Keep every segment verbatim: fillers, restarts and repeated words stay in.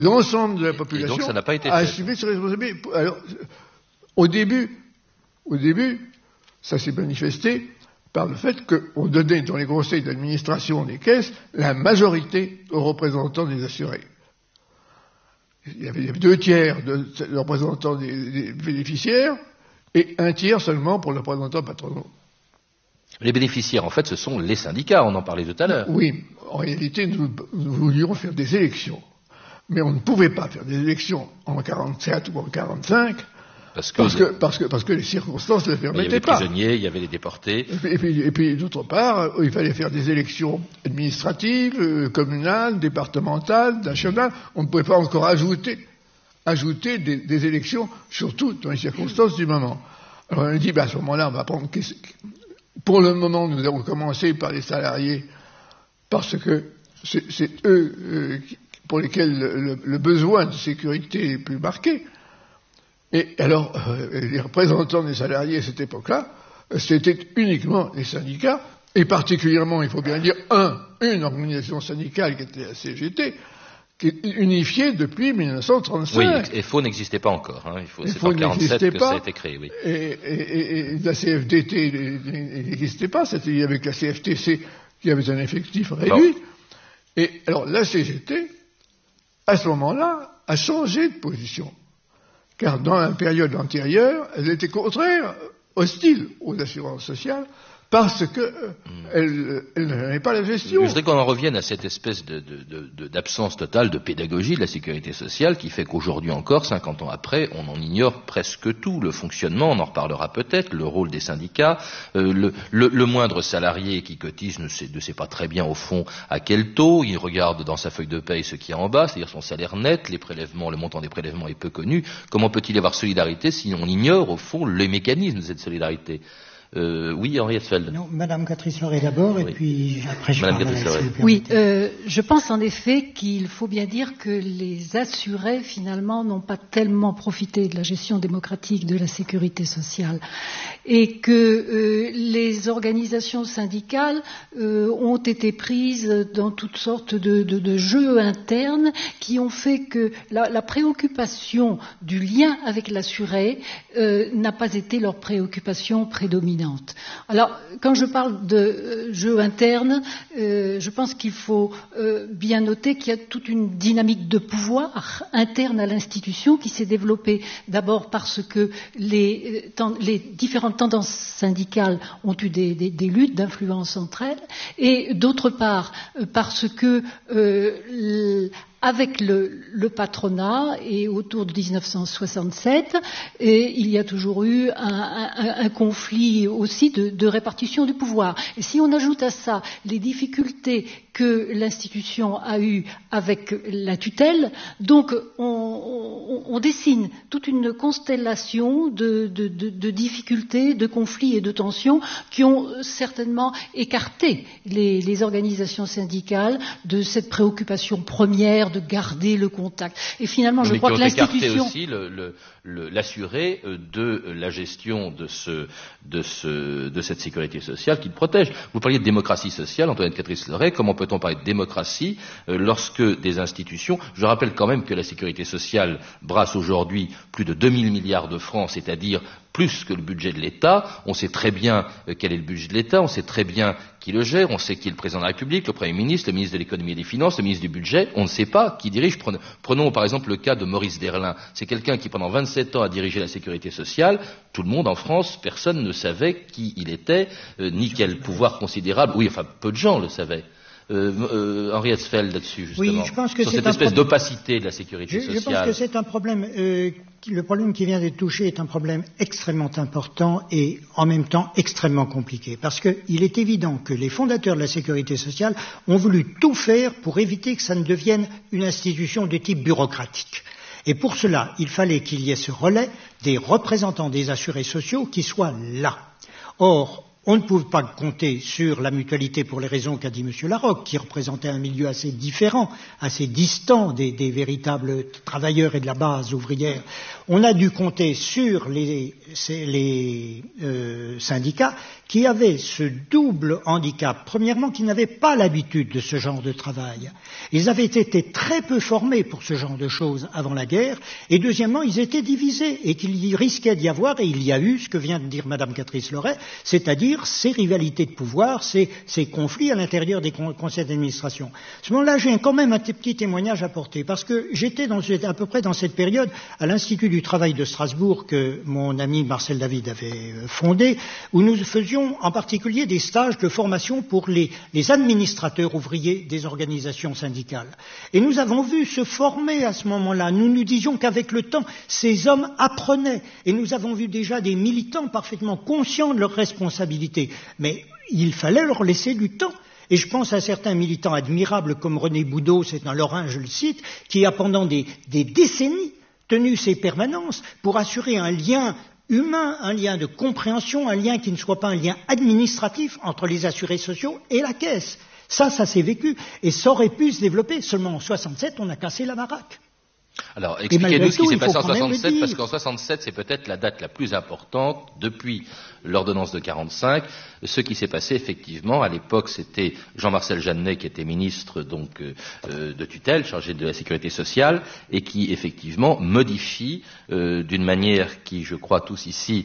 l'ensemble de la population donc, ça n'a pas été a fait. assumé ses responsabilités. Alors, au début, au début, ça s'est manifesté par le fait qu'on donnait dans les conseils d'administration des caisses la majorité aux représentants des assurés. Il y avait deux tiers de, de représentants des, des bénéficiaires et un tiers seulement pour les représentants patronaux. Les bénéficiaires, en fait, ce sont les syndicats, on en parlait tout à l'heure. Oui, en réalité, nous, nous voulions faire des élections. Mais on ne pouvait pas faire des élections en quarante-sept ou en quarante-cinq parce que, parce que, parce que, parce que les circonstances ne le permettaient pas. Il y avait les prisonniers, il y avait les déportés. Et puis, et puis, et puis d'autre part, il fallait faire des élections administratives, euh, communales, départementales, nationales. On ne pouvait pas encore ajouter, ajouter des, des élections, surtout dans les circonstances du moment. Alors on a dit, ben, à ce moment-là, on va prendre... Pour le moment, nous avons commencé par les salariés, parce que c'est, c'est eux euh, pour lesquels le, le, le besoin de sécurité est plus marqué. Et alors, euh, les représentants des salariés à cette époque-là, c'était uniquement les syndicats, et particulièrement, il faut bien dire, un, une organisation syndicale qui était la C G T, qui est unifiée depuis mille neuf cent trente-cinq. Oui, et F O n'existait pas encore. Hein. Il faut, c'est en mille neuf cent quarante-sept que ça a été créé, oui. Et, et, et la C F D T n'existait pas, c'était avec la C F T C qui avait un effectif réduit. Bon. Et alors, la C G T, à ce moment-là, a changé de position. Car dans la période antérieure, elle était contraire, hostile aux assurances sociales, parce qu'elle euh, elle n'avait pas la gestion. Je voudrais qu'on en revienne à cette espèce de, de, de, de, d'absence totale de pédagogie de la sécurité sociale qui fait qu'aujourd'hui encore, cinquante ans après, on en ignore presque tout. Le fonctionnement, on en reparlera peut-être, le rôle des syndicats, euh, le, le, le moindre salarié qui cotise ne sait, ne sait pas très bien au fond à quel taux, il regarde dans sa feuille de paye ce qui est en bas, c'est-à-dire son salaire net, les prélèvements, le montant des prélèvements est peu connu. Comment peut-il y avoir solidarité si on ignore au fond les mécanismes de cette solidarité? Euh, oui, Henri Hetzfeld. Non, Madame Catherine Loret d'abord, oui. Et puis après je Madame parlerai. Oui, euh, je pense en effet qu'il faut bien dire que les assurés, finalement, n'ont pas tellement profité de la gestion démocratique de la sécurité sociale et que euh, les organisations syndicales euh, ont été prises dans toutes sortes de, de, de jeux internes qui ont fait que la, la préoccupation du lien avec l'assuré euh, n'a pas été leur préoccupation prédominante. Alors, quand je parle de euh, jeu interne, euh, je pense qu'il faut euh, bien noter qu'il y a toute une dynamique de pouvoir interne à l'institution qui s'est développée d'abord parce que les, euh, les différentes tendances syndicales ont eu des, des, des luttes d'influence entre elles, et d'autre part euh, parce que euh, avec le, le patronat et autour de dix-neuf cent soixante-sept, et il y a toujours eu un, un, un conflit aussi de, de répartition du pouvoir. Et si on ajoute à ça les difficultés que l'institution a eues avec la tutelle, donc on, on, on dessine toute une constellation de, de, de, de difficultés, de conflits et de tensions qui ont certainement écarté les, les organisations syndicales de cette préoccupation première de garder le contact. Et finalement, je Mais crois que l'institution... aussi le, le, le, l'assuré de la gestion de, ce, de, ce, de cette sécurité sociale qui le protège. Vous parliez de démocratie sociale, Antoinette Catherine Loret. Comment peut-on parler de démocratie euh, lorsque des institutions... Je rappelle quand même que la sécurité sociale brasse aujourd'hui plus de deux mille milliards de francs, c'est-à-dire plus que le budget de l'État. On sait très bien euh, quel est le budget de l'État, on sait très bien qui le gère, on sait qui est le président de la République, le Premier ministre, le ministre de l'économie et des finances, le ministre du budget, on ne sait pas qui dirige. Prenons, prenons par exemple le cas de Maurice Derlin. C'est quelqu'un qui pendant vingt-sept ans a dirigé la sécurité sociale. Tout le monde en France, personne ne savait qui il était, euh, ni quel pouvoir considérable. Oui, enfin, peu de gens le savaient. Euh, euh, Henri Hetzfeld là-dessus, justement. Oui, je pense que sur c'est cette un espèce pro... d'opacité de la sécurité je, sociale. Je pense que c'est un problème, euh, le problème qui vient d'être touché est un problème extrêmement important et en même temps extrêmement compliqué. Parce qu'il est évident que les fondateurs de la sécurité sociale ont voulu tout faire pour éviter que ça ne devienne une institution de type bureaucratique. Et pour cela, il fallait qu'il y ait ce relais des représentants des assurés sociaux qui soient là. Or, On ne pouvait pas compter sur la mutualité pour les raisons qu'a dit M. Larocque, qui représentait un milieu assez différent, assez distant des, des véritables travailleurs et de la base ouvrière. On a dû compter sur les, les euh, syndicats qui avaient ce double handicap. Premièrement, qu'ils n'avaient pas l'habitude de ce genre de travail. Ils avaient été très peu formés pour ce genre de choses avant la guerre. Et deuxièmement, ils étaient divisés et qu'il y risquait d'y avoir, et il y a eu ce que vient de dire Mme Catrice Loret, c'est-à-dire ces rivalités de pouvoir, ces, ces conflits à l'intérieur des conseils d'administration. À ce moment-là, j'ai quand même un petit témoignage à porter, parce que j'étais dans, à peu près dans cette période à l'Institut du travail de Strasbourg que mon ami Marcel David avait fondé, où nous faisions en particulier des stages de formation pour les, les administrateurs ouvriers des organisations syndicales. Et nous avons vu se former à ce moment-là, nous nous disions qu'avec le temps, ces hommes apprenaient, et nous avons vu déjà des militants parfaitement conscients de leurs responsabilités. Mais il fallait leur laisser du temps. Et je pense à certains militants admirables comme René Boudot, c'est un Lorrain, je le cite, qui a pendant des, des décennies tenu ses permanences pour assurer un lien humain, un lien de compréhension, un lien qui ne soit pas un lien administratif entre les assurés sociaux et la caisse. Ça, ça s'est vécu. Et ça aurait pu se développer. Seulement en soixante-sept, on a cassé la baraque. Alors, expliquez-nous ce qui s'est passé en soixante-sept, parce qu'en soixante-sept, c'est peut-être la date la plus importante depuis l'ordonnance de quarante-cinq. Ce qui s'est passé, effectivement, à l'époque, c'était Jean-Marcel Jeannet qui était ministre donc euh, de tutelle, chargé de la sécurité sociale, et qui, effectivement, modifie euh, d'une manière qui, je crois tous ici,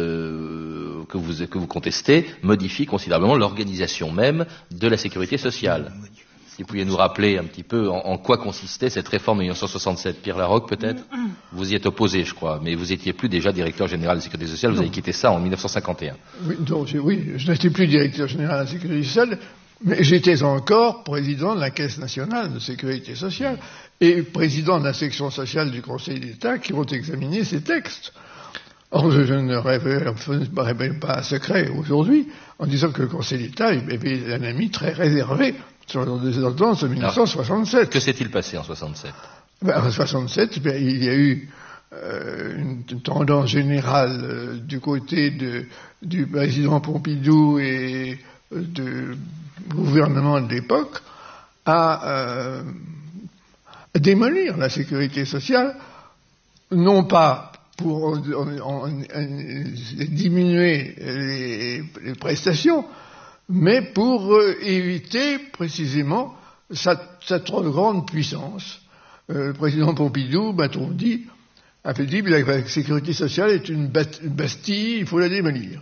euh, que vous, que vous contestez, modifie considérablement l'organisation même de la sécurité sociale. Si vous pouviez nous rappeler un petit peu en, en quoi consistait cette réforme de mille neuf cent soixante-sept. Pierre Larocque, peut-être? Vous y êtes opposé, je crois, mais vous étiez plus déjà directeur général de la Sécurité sociale, vous non. avez quitté ça en mille neuf cent cinquante et un. Oui, donc, oui, je n'étais plus directeur général de la Sécurité sociale, mais j'étais encore président de la Caisse nationale de sécurité sociale et président de la section sociale du Conseil d'État qui vont examiner ces textes. Or, je, je ne révèle, ne révèle pas un secret aujourd'hui en disant que le Conseil d'État avait un ami très réservé sur les ordonnances de mille neuf cent soixante-sept. Alors, que s'est-il passé en soixante-sept? Ben, en soixante-sept, ben, il y a eu euh, une, une tendance générale euh, du côté de, du président Pompidou et euh, du gouvernement de l'époque à, euh, à démolir la sécurité sociale, non pas pour en, en, en, diminuer les, les prestations, mais pour euh, éviter précisément sa, sa trop grande puissance. Euh, le président Pompidou, m'a-t-on dit, avait dit que la sécurité sociale est une Bastille, il faut la démolir.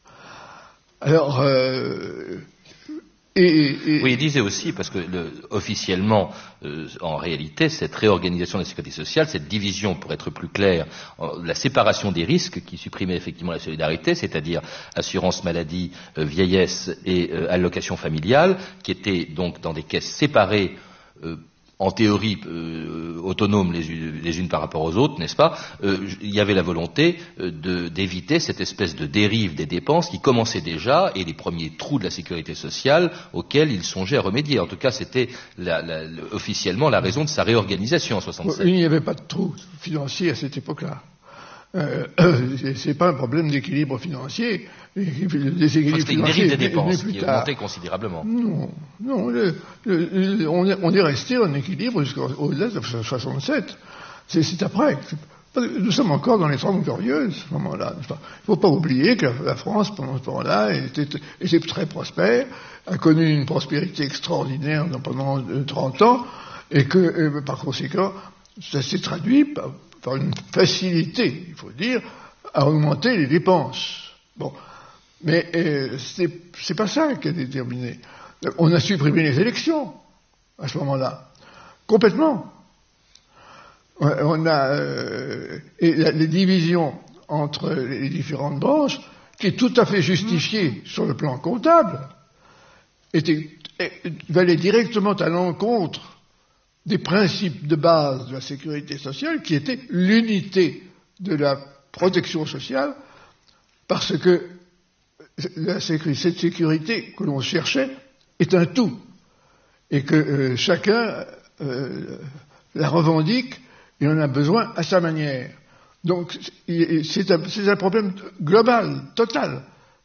Alors, euh, et, et, oui, il disait aussi, parce que le, officiellement, euh, en réalité, cette réorganisation de la sécurité sociale, cette division, pour être plus clair, euh, la séparation des risques qui supprimait effectivement la solidarité, c'est-à-dire assurance maladie, euh, vieillesse et euh, allocation familiale, qui étaient donc dans des caisses séparées, euh, en théorie euh, autonomes les, les unes par rapport aux autres, n'est-ce pas? euh, Il y avait la volonté euh, de, d'éviter cette espèce de dérive des dépenses qui commençait déjà, et les premiers trous de la sécurité sociale auxquels il songeait à remédier. En tout cas, c'était la, la, la, officiellement la raison de sa réorganisation en soixante-sept. Il n'y avait pas de trou financier à cette époque-là. Euh, euh, c'est pas un problème d'équilibre financier. Les déséquilibres C'était une dérive des dépenses plus qui tard. augmentait considérablement. Non, non, le, le, le, on, est, on est resté en équilibre jusqu'au-delà de soixante-sept. C'est, c'est après. Nous sommes encore dans les Trente Glorieuses, à ce moment-là. Il ne faut pas oublier que la, la France, pendant ce temps-là, était, était très prospère, a connu une prospérité extraordinaire pendant trente ans, et que, et, par conséquent, ça s'est traduit par, par une facilité, il faut dire, à augmenter les dépenses. Bon. Mais euh, c'est, c'est pas ça qui a déterminé. On a supprimé les élections à ce moment-là, complètement. On a euh, et la, les divisions entre les différentes branches, qui est tout à fait justifiée sur le plan comptable, était, valait directement à l'encontre des principes de base de la sécurité sociale, qui était l'unité de la protection sociale, parce que la sécurité, cette sécurité que l'on cherchait est un tout, et que euh, chacun euh, la revendique et en a besoin à sa manière. Donc c'est un, c'est un problème global, total,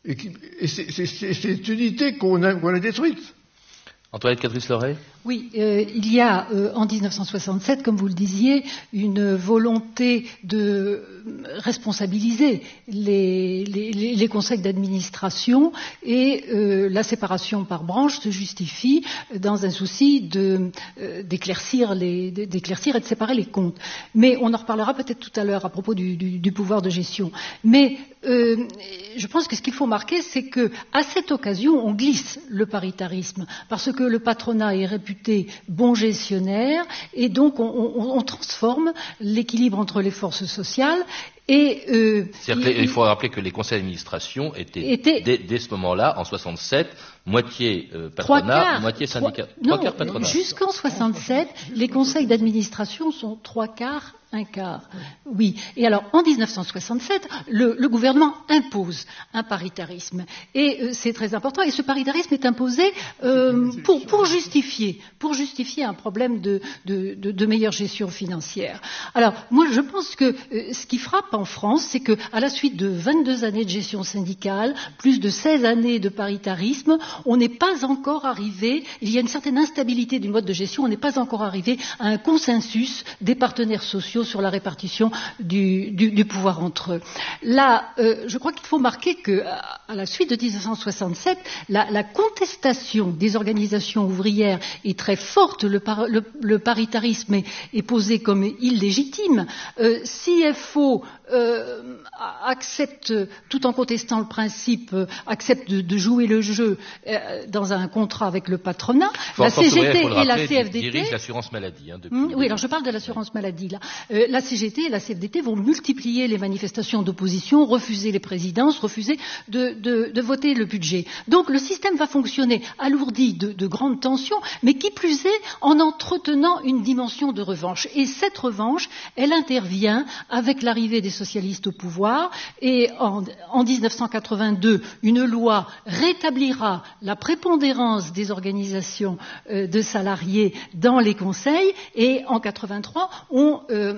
Et, qui, et c'est, c'est, c'est cette unité qu'on a, qu'on a détruite. Antoinette Catrice-Loret ? Oui, euh, il y a euh, en mille neuf cent soixante-sept, comme vous le disiez, une volonté de responsabiliser les, les, les conseils d'administration et euh, la séparation par branche se justifie dans un souci de, euh, d'éclaircir, les, d'éclaircir et de séparer les comptes. Mais on en reparlera peut-être tout à l'heure à propos du, du, du pouvoir de gestion. Mais euh, je pense que ce qu'il faut marquer, c'est que à cette occasion, on glisse le paritarisme parce que le patronat est réputé bon gestionnaire et donc on, on, on transforme l'équilibre entre les forces sociales et euh, il, il faut rappeler que les conseils d'administration étaient, étaient dès, dès ce moment-là, en soixante-sept, moitié euh, patronat, moitié syndicat. Trois, trois non, quarts patronat. Jusqu'en soixante-sept, les conseils d'administration sont trois quarts, un quart. Oui. Et alors, en mille neuf cent soixante-sept, le, le gouvernement impose un paritarisme. Et euh, c'est très important. Et ce paritarisme est imposé euh, pour, pour justifier, pour justifier un problème de, de, de, de meilleure gestion financière. Alors, moi, je pense que euh, ce qui frappe en France, c'est que, à la suite de vingt-deux années de gestion syndicale, plus de seize années de paritarisme, on n'est pas encore arrivé, il y a une certaine instabilité du mode de gestion, on n'est pas encore arrivé à un consensus des partenaires sociaux sur la répartition du, du, du pouvoir entre eux. Là, euh, je crois qu'il faut marquer que, à la suite de mille neuf cent soixante-sept, la, la contestation des organisations ouvrières est très forte, le, par, le, le paritarisme est, est posé comme illégitime. Euh, C F O euh, accepte, tout en contestant le principe, euh, accepte de, de jouer le jeu euh, dans un contrat avec le patronat. Faut, la C G T rappeler, et la C F D T dirigent l'assurance maladie. Hein, depuis mmh, oui, alors je parle de l'assurance maladie là. Euh, la C G T et la C F D T vont multiplier les manifestations d'opposition, refuser les présidences, refuser de, de, de voter le budget. Donc le système va fonctionner alourdi de, de grandes tensions, mais qui plus est en entretenant une dimension de revanche. Et cette revanche, elle intervient avec l'arrivée des socialistes au pouvoir et en, en mille neuf cent quatre-vingt-deux, une loi rétablira la prépondérance des organisations euh, de salariés dans les conseils et en quatre-vingt-trois, on, euh,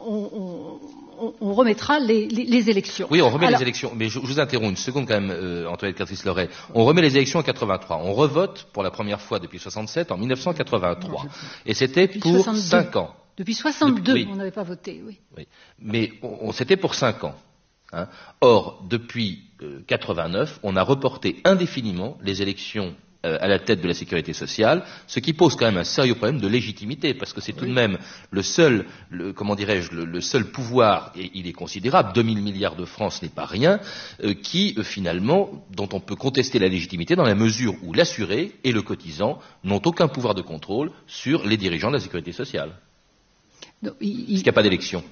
on, on, on remettra les, les, les élections. Oui, on remet Alors, les élections. Mais je, je vous interromps une seconde quand même, euh, Antoinette Catrice-Loret. On remet les élections en quatre-vingt-trois. On revote pour la première fois depuis soixante-sept en mille neuf cent quatre-vingt-trois. Et c'était pour soixante-deux. cinq ans. Depuis soixante-deux, depuis, oui. On n'avait pas voté, oui. oui. Mais on, on, c'était pour cinq ans. Hein. Or, depuis euh, quatre-vingt-neuf, on a reporté indéfiniment les élections euh, à la tête de la sécurité sociale, ce qui pose quand même un sérieux problème de légitimité, parce que c'est tout oui. de même le seul, le, comment dirais-je, le, le seul pouvoir, et il est considérable, deux mille milliards de francs, ce n'est pas rien, euh, qui euh, finalement, dont on peut contester la légitimité dans la mesure où l'assuré et le cotisant n'ont aucun pouvoir de contrôle sur les dirigeants de la sécurité sociale. Non, il, il... Parce qu'il n'y a pas d'élection.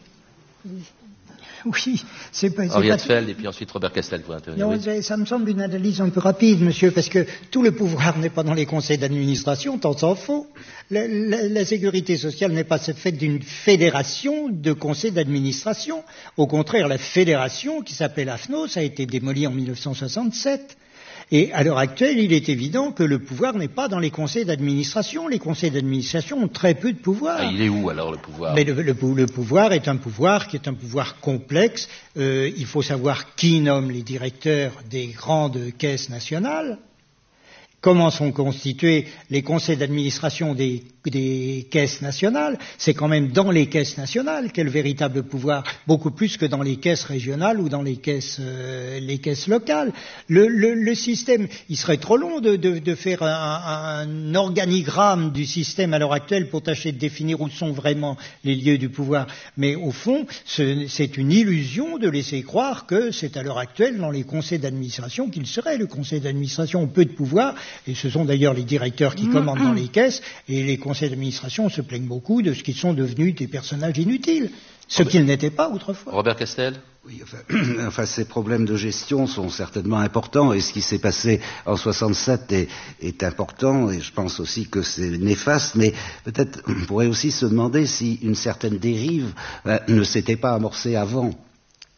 Oui, c'est pas... Henriette Feld et puis ensuite Robert Castel pour intervenir. Non, oui. Ça me semble une analyse un peu rapide, monsieur, parce que tout le pouvoir n'est pas dans les conseils d'administration, tant s'en faut. La, la, la sécurité sociale n'est pas faite d'une fédération de conseils d'administration. Au contraire, la fédération, qui s'appelait l'AFNOS, a été démolie en mille neuf cent soixante-sept. Et à l'heure actuelle, il est évident que le pouvoir n'est pas dans les conseils d'administration. Les conseils d'administration ont très peu de pouvoir. Ah, il est où alors le pouvoir ? Mais le, le, le pouvoir est un pouvoir qui est un pouvoir complexe. Euh, il faut savoir qui nomme les directeurs des grandes caisses nationales. Comment sont constitués les conseils d'administration des, des caisses nationales? C'est quand même dans les caisses nationales qu'est le véritable pouvoir, beaucoup plus que dans les caisses régionales ou dans les caisses, euh, les caisses locales. Le, le, le système, il serait trop long de, de, de faire un, un organigramme du système à l'heure actuelle pour tâcher de définir où sont vraiment les lieux du pouvoir. Mais au fond, ce, c'est une illusion de laisser croire que c'est à l'heure actuelle dans les conseils d'administration qu'il serait. Le conseil d'administration a peu de pouvoir. Et ce sont d'ailleurs les directeurs qui commandent dans les caisses, et les conseils d'administration se plaignent beaucoup de ce qu'ils sont devenus des personnages inutiles, ce qu'ils n'étaient pas autrefois. Robert Castel ? Oui, enfin, enfin, ces problèmes de gestion sont certainement importants, et ce qui s'est passé en soixante-sept est, est important, et je pense aussi que c'est néfaste, mais peut-être on pourrait aussi se demander si une certaine dérive euh, ne s'était pas amorcée avant.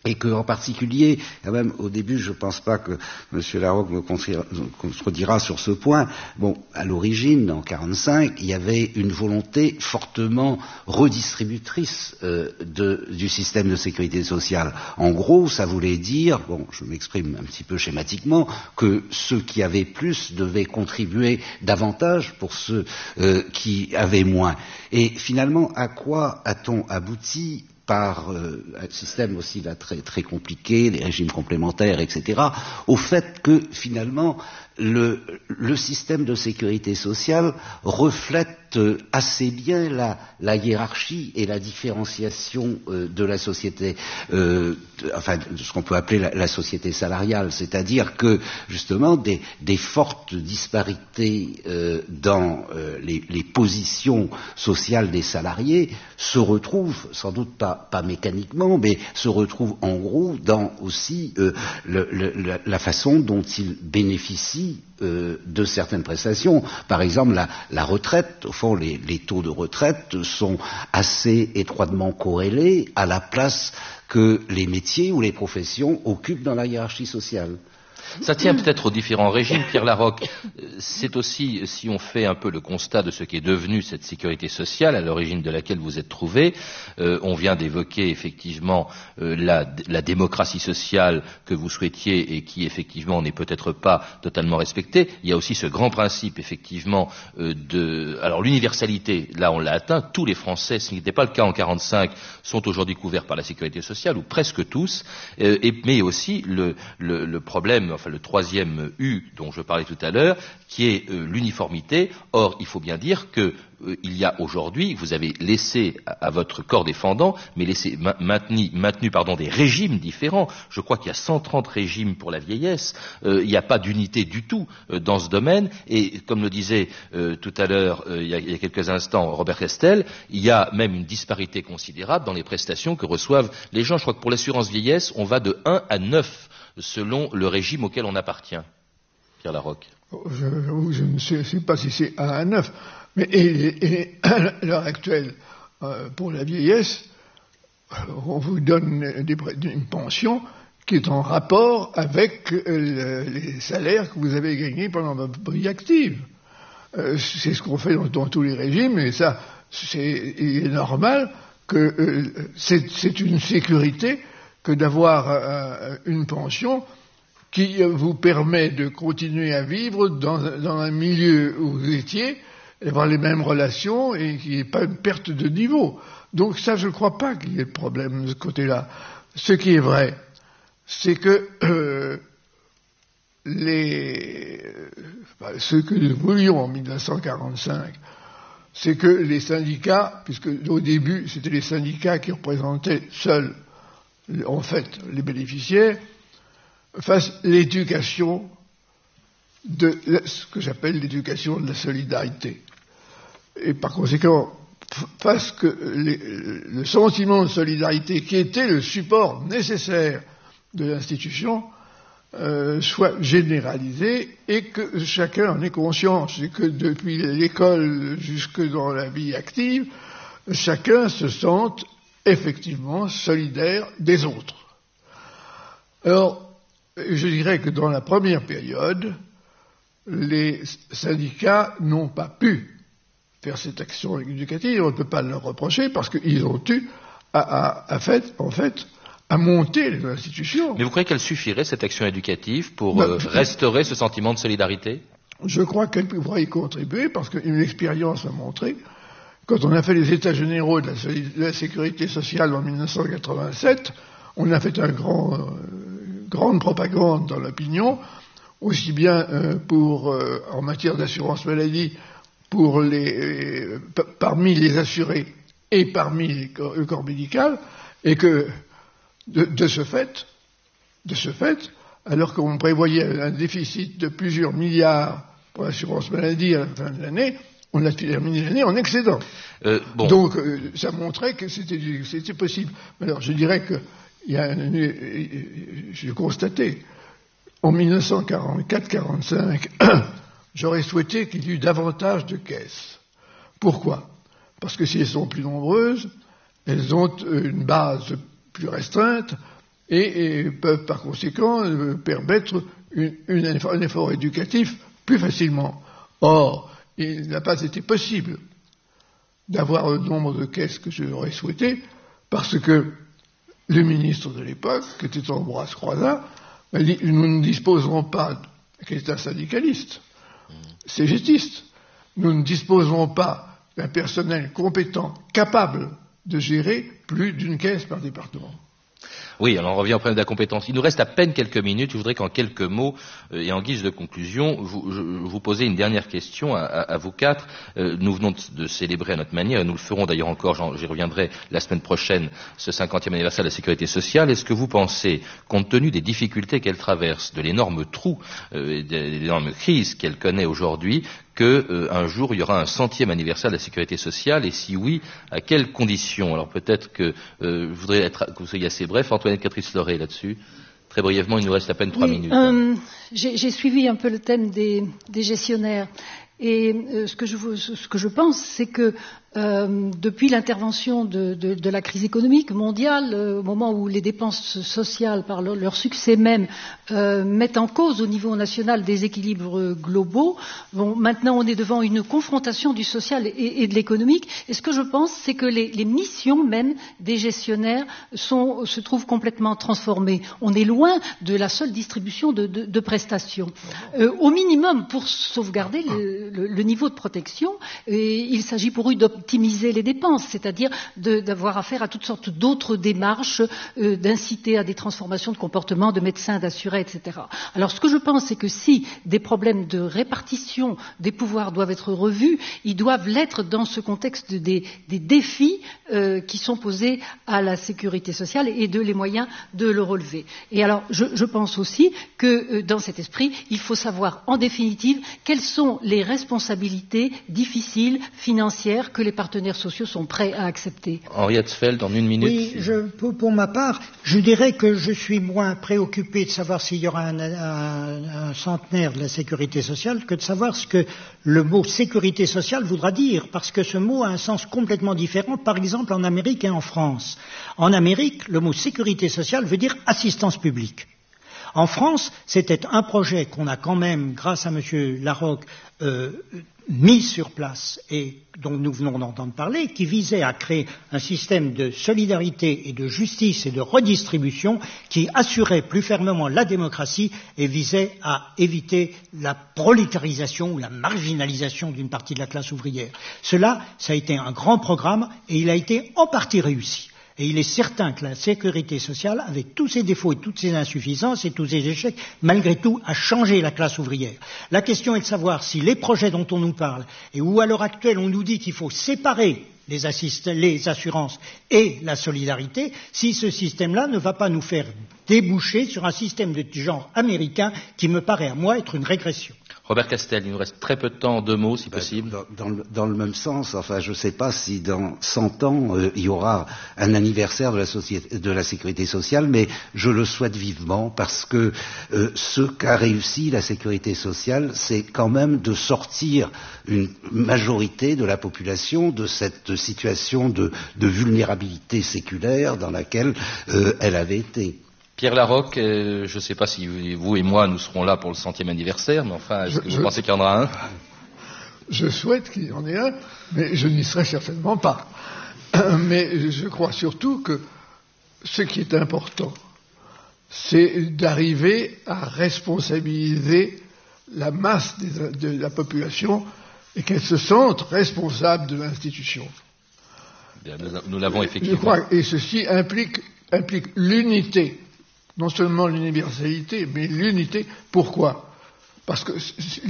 Et que, en particulier, quand même, au début, je ne pense pas que M. Larocque me contredira sur ce point. Bon, à l'origine, en quarante-cinq, il y avait une volonté fortement redistributrice euh, de, du système de sécurité sociale. En gros, ça voulait dire, bon, je m'exprime un petit peu schématiquement, que ceux qui avaient plus devaient contribuer davantage pour ceux euh, qui avaient moins. Et finalement, à quoi a-t-on abouti par euh, un système aussi là très, très compliqué, des régimes complémentaires, et cetera, au fait que finalement le, le système de sécurité sociale reflète euh, assez bien la, la hiérarchie et la différenciation euh, de la société, euh, de, enfin de ce qu'on peut appeler la, la société salariale, c'est-à-dire que justement des, des fortes disparités euh, dans euh, les, les positions sociales des salariés se retrouvent, sans doute pas, pas mécaniquement, mais se retrouvent en gros dans aussi euh, le, le, la, la façon dont ils bénéficient euh, de certaines prestations. Par exemple, la, la retraite, au fond, les, les taux de retraite sont assez étroitement corrélés à la place que les métiers ou les professions occupent dans la hiérarchie sociale. Ça tient peut-être aux différents régimes, Pierre Larocque. C'est aussi, si on fait un peu le constat de ce qu'est devenu cette sécurité sociale, à l'origine de laquelle vous êtes trouvé, euh, on vient d'évoquer effectivement euh, la, la démocratie sociale que vous souhaitiez et qui effectivement n'est peut-être pas totalement respectée. Il y a aussi ce grand principe effectivement euh, de... Alors l'universalité, là on l'a atteint, tous les Français, ce qui n'était pas le cas en quarante-cinq, sont aujourd'hui couverts par la sécurité sociale, ou presque tous, euh, et, mais aussi le, le, le problème, enfin le troisième U dont je parlais tout à l'heure, qui est euh, l'uniformité. Or, il faut bien dire que euh, il y a aujourd'hui, vous avez laissé à, à votre corps défendant, mais laissé ma, maintenu, maintenu pardon, des régimes différents. Je crois qu'il y a cent trente régimes pour la vieillesse. Euh, il n'y a pas d'unité du tout euh, dans ce domaine. Et comme le disait euh, tout à l'heure, euh, il, y a, il y a quelques instants, Robert Castel, il y a même une disparité considérable dans les prestations que reçoivent les gens. Je crois que pour l'assurance vieillesse, on va de un à neuf selon le régime auquel on appartient. Pierre Larocque. Je, je ne sais, sais pas si c'est un à neuf, mais et, et, à l'heure actuelle, euh, pour la vieillesse, on vous donne des, une pension qui est en rapport avec euh, les salaires que vous avez gagnés pendant votre vie active. Euh, c'est ce qu'on fait dans, dans tous les régimes, et ça, c'est, il est normal que euh, c'est, c'est une sécurité que d'avoir euh, une pension qui vous permet de continuer à vivre dans, dans un milieu où vous étiez, avoir les mêmes relations et qu'il n'y ait pas une perte de niveau. Donc ça, je ne crois pas qu'il y ait de problème de ce côté-là. Ce qui est vrai, c'est que euh, les, enfin, ce que nous voulions en mille neuf cent quarante-cinq, c'est que les syndicats, puisque au début c'était les syndicats qui représentaient seuls en fait les bénéficiaires, fassent l'éducation de ce que j'appelle l'éducation de la solidarité. Et par conséquent, fassent que les, le sentiment de solidarité qui était le support nécessaire de l'institution euh, soit généralisé et que chacun en ait conscience, et que depuis l'école jusque dans la vie active, chacun se sente effectivement solidaire des autres. Alors, je dirais que dans la première période, les syndicats n'ont pas pu faire cette action éducative, on ne peut pas leur reprocher parce qu'ils ont eu à, à, à fait, en fait, à monter les institutions. Mais vous croyez qu'elle suffirait, cette action éducative, pour bah, euh, restaurer ce sentiment de solidarité ? Je crois qu'elle pourrait y contribuer parce qu'une expérience a montré. Quand on a fait les États généraux de la, de la sécurité sociale en mille neuf cent quatre-vingt-sept, on a fait une grand, euh, grande propagande dans l'opinion, aussi bien euh, pour, euh, en matière d'assurance maladie, pour les, euh, p- parmi les assurés et parmi les corps, le corps médical, et que de, de ce fait, de ce fait, alors qu'on prévoyait un déficit de plusieurs milliards pour l'assurance maladie à la fin de l'année, on a terminé l'année en excédent. Euh, bon. Donc, euh, ça montrait que c'était, c'était possible. Alors, je dirais que il y a un, j'ai constaté, en mille neuf cent quarante-quatre quarante-cinq, j'aurais souhaité qu'il y eût davantage de caisses. Pourquoi ? Parce que si elles sont plus nombreuses, elles ont une base plus restreinte, et, et peuvent par conséquent euh, permettre une, une, un effort éducatif plus facilement. Or, il n'a pas été possible d'avoir le nombre de caisses que j'aurais souhaité, parce que le ministre de l'époque, qui était Ambroise Croizat, m'a dit « Nous ne disposerons pas, qui est un syndicaliste, cégétiste, nous ne disposerons pas d'un personnel compétent, capable de gérer plus d'une caisse par département. » Oui, alors on revient au problème de la compétence. Il nous reste à peine quelques minutes. Je voudrais qu'en quelques mots euh, et en guise de conclusion, vous, je, vous posez une dernière question à, à, à vous quatre. Euh, nous venons de, de célébrer à notre manière, et nous le ferons d'ailleurs encore, j'y reviendrai la semaine prochaine, ce cinquantième anniversaire de la sécurité sociale. Est-ce que vous pensez, compte tenu des difficultés qu'elle traverse, de l'énorme trou euh, et de l'énorme crise qu'elle connaît aujourd'hui, qu'un euh, jour il y aura un centième anniversaire de la sécurité sociale, et si oui, à quelles conditions? Alors peut-être que euh, je voudrais être, que vous soyez assez bref, Antoinette Catherine-Loré, là-dessus. Très brièvement, il nous reste à peine trois oui, minutes. Euh, j'ai, j'ai suivi un peu le thème des, des gestionnaires, et euh, ce, que je, ce que je pense, c'est que Euh, depuis l'intervention de, de, de la crise économique mondiale, euh, au moment où les dépenses sociales, par leur, leur succès même, euh, mettent en cause au niveau national des équilibres globaux, bon, maintenant on est devant une confrontation du social et, et de l'économique. Et ce que je pense, c'est que les, les missions même des gestionnaires sont, se trouvent complètement transformées. On est loin de la seule distribution de, de, de prestations. Euh, au minimum, pour sauvegarder le, le, le niveau de protection, et il s'agit pour eux d'optimiser les dépenses, c'est-à-dire de, d'avoir affaire à toutes sortes d'autres démarches, euh, d'inciter à des transformations de comportement, de médecins, d'assurés, et cetera. Alors ce que je pense, c'est que si des problèmes de répartition des pouvoirs doivent être revus, ils doivent l'être dans ce contexte des, des défis euh, qui sont posés à la sécurité sociale et de les moyens de le relever. Et alors je, je pense aussi que euh, dans cet esprit, il faut savoir en définitive quelles sont les responsabilités difficiles, financières, que les partenaires sociaux sont prêts à accepter. Henri Hetzfeld, en une minute. Oui, je, pour, pour ma part, je dirais que je suis moins préoccupé de savoir s'il y aura un, un, un centenaire de la sécurité sociale que de savoir ce que le mot sécurité sociale voudra dire, parce que ce mot a un sens complètement différent, par exemple en Amérique et en France. En Amérique, le mot sécurité sociale veut dire assistance publique. En France, c'était un projet qu'on a quand même, grâce à M. Larocque, euh, mis sur place et dont nous venons d'entendre parler, qui visait à créer un système de solidarité et de justice et de redistribution qui assurait plus fermement la démocratie et visait à éviter la prolétarisation ou la marginalisation d'une partie de la classe ouvrière. Cela, ça a été un grand programme et il a été en partie réussi. Et il est certain que la sécurité sociale, avec tous ses défauts et toutes ses insuffisances et tous ses échecs, malgré tout, a changé la classe ouvrière. La question est de savoir si les projets dont on nous parle, et où à l'heure actuelle on nous dit qu'il faut séparer les, assist- les assurances et la solidarité, si ce système-là ne va pas nous faire déboucher sur un système de genre américain qui me paraît à moi être une régression. Robert Castel, il nous reste très peu de temps, deux mots si possible. Dans, dans, le, dans le même sens, enfin, je ne sais pas si dans cent ans euh, il y aura un anniversaire de la, société, de la sécurité sociale, mais je le souhaite vivement parce que euh, ce qu'a réussi la sécurité sociale, c'est quand même de sortir une majorité de la population de cette situation de, de vulnérabilité séculaire dans laquelle euh, elle avait été. Pierre Larocque, euh, je ne sais pas si vous et moi nous serons là pour le centième anniversaire, mais enfin, est-ce que je, vous je, pensez qu'il y en aura un? Je souhaite qu'il y en ait un, mais je n'y serai certainement pas. Mais je crois surtout que ce qui est important, c'est d'arriver à responsabiliser la masse des, de la population et qu'elle se sente responsable de l'institution. Bien, nous, nous l'avons effectivement. Je crois, et ceci implique, implique l'unité. Non seulement l'universalité, mais l'unité. Pourquoi? Parce que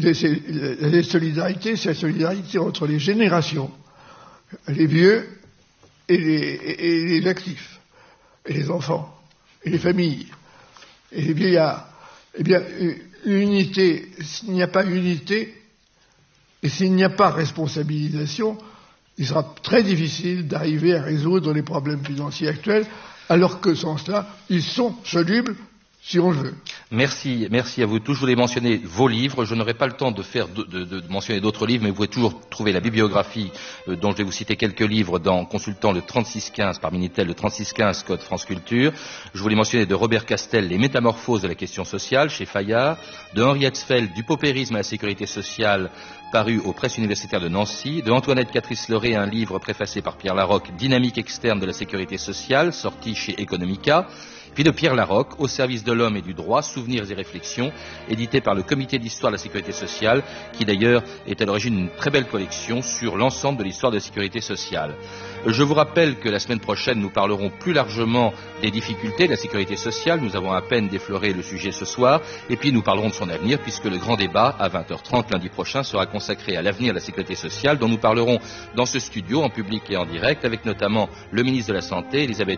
la solidarité, c'est la solidarité entre les générations, les vieux et les, et les actifs, et les enfants, et les familles, et les vieillards. Eh bien, l'unité, s'il n'y a pas unité, et s'il n'y a pas responsabilisation, il sera très difficile d'arriver à résoudre les problèmes financiers actuels, alors que sans cela, ils sont solubles si on le veut. Merci, merci à vous tous. Je voulais mentionner vos livres. Je n'aurai pas le temps de, faire, de, de, de mentionner d'autres livres, mais vous pouvez toujours trouver la bibliographie euh, dont je vais vous citer quelques livres dans consultant le trente-six quinze par Minitel, le trente-six quinze code France Culture. Je voulais mentionner de Robert Castel Les métamorphoses de la question sociale chez Fayard, de Henri Hetzfeld Du paupérisme à la sécurité sociale paru aux presses universitaires de Nancy, de Antoinette Catrice-Leray un livre préfacé par Pierre Larocque Dynamique externe de la sécurité sociale sorti chez Economica, puis de Pierre Larocque, Au service de l'homme et du droit, souvenirs et réflexions, édité par le Comité d'histoire de la sécurité sociale, qui d'ailleurs est à l'origine d'une très belle collection sur l'ensemble de l'histoire de la sécurité sociale. Je vous rappelle que la semaine prochaine, nous parlerons plus largement des difficultés de la sécurité sociale. Nous avons à peine défloré le sujet ce soir, et puis nous parlerons de son avenir, puisque le grand débat, à vingt heures trente lundi prochain, sera consacré à l'avenir de la sécurité sociale, dont nous parlerons dans ce studio, en public et en direct, avec notamment le ministre de la Santé, Elisabeth